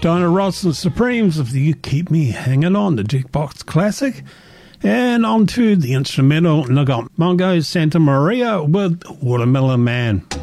Diana Ross and Supremes of the You Keep Me Hanging On, the Jukebox Classic. And on to the instrumental, and I got Mongo Santa Maria with Watermelon Man.